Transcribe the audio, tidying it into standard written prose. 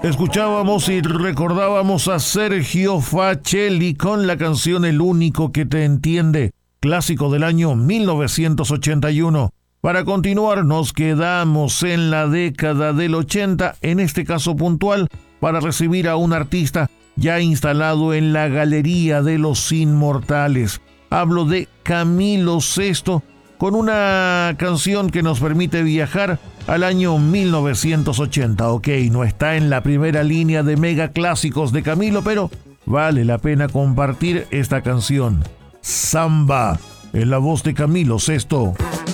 Escuchábamos y recordábamos a Sergio Facelli con la canción El único que te entiende, clásico del año 1981. Para continuar, nos quedamos en la década del 80, en este caso puntual, para recibir a un artista ya instalado en la Galería de los Inmortales. Hablo de Camilo Sesto, con una canción que nos permite viajar al año 1980. Ok, no está en la primera línea de mega clásicos de Camilo, pero vale la pena compartir esta canción. Samba, en la voz de Camilo Sesto.